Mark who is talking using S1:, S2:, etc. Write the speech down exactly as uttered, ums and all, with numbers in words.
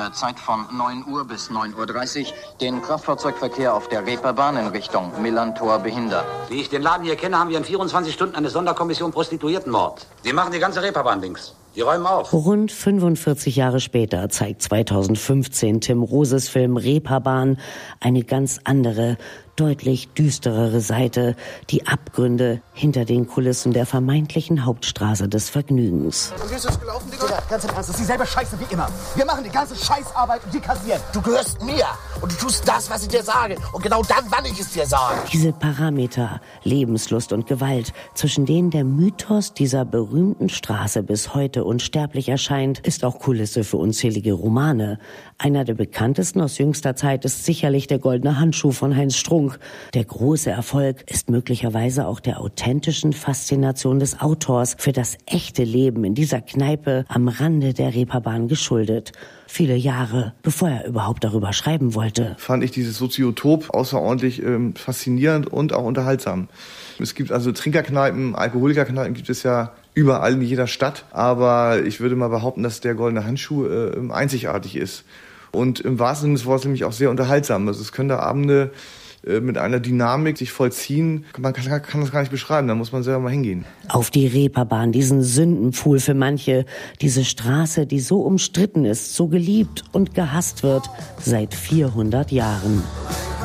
S1: der Zeit von neun Uhr bis neun Uhr dreißig den Kraftfahrzeugverkehr auf der Reeperbahn in Richtung Millantor behindern.
S2: Wie ich den Laden hier kenne, haben wir in vierundzwanzig Stunden eine Sonderkommission Prostituiertenmord. Sie machen die ganze Reeperbahn links. Die räumen auf.
S3: Rund fünfundvierzig Jahre später zeigt zweitausendfünfzehn Tim Roses Film Reeperbahn eine ganz andere, deutlich düsterere Seite, die Abgründe hinter den Kulissen der vermeintlichen Hauptstraße des Vergnügens.
S4: Und wie ist das gelaufen, Digga? Digga, ganz im Ernst, das ist dieselbe Scheiße wie immer. Wir machen die ganze Scheißarbeit und die kassieren.
S5: Du gehörst mir und du tust das, was ich dir sage. Und genau dann, wann ich es dir sage.
S3: Diese Parameter, Lebenslust und Gewalt, zwischen denen der Mythos dieser berühmten Straße bis heute unsterblich erscheint, ist auch Kulisse für unzählige Romane. Einer der bekanntesten aus jüngster Zeit ist sicherlich Der goldene Handschuh von Heinz Strunk. Der große Erfolg ist möglicherweise auch der authentischen Faszination des Autors für das echte Leben in dieser Kneipe am Rande der Reeperbahn geschuldet. Viele Jahre, bevor er überhaupt darüber schreiben wollte.
S6: Fand ich dieses Soziotop außerordentlich ähm, faszinierend und auch unterhaltsam. Es gibt also Trinkerkneipen, Alkoholikerkneipen gibt es ja überall in jeder Stadt. Aber ich würde mal behaupten, dass der goldene Handschuh äh, einzigartig ist. Und im wahrsten Sinne des Wortes nämlich auch sehr unterhaltsam. Also es können da Abende äh, mit einer Dynamik sich vollziehen. Man kann, kann das gar nicht beschreiben, da muss man selber mal hingehen.
S3: Auf die Reeperbahn, diesen Sündenpfuhl für manche. Diese Straße, die so umstritten ist, so geliebt und gehasst wird seit vierhundert Jahren.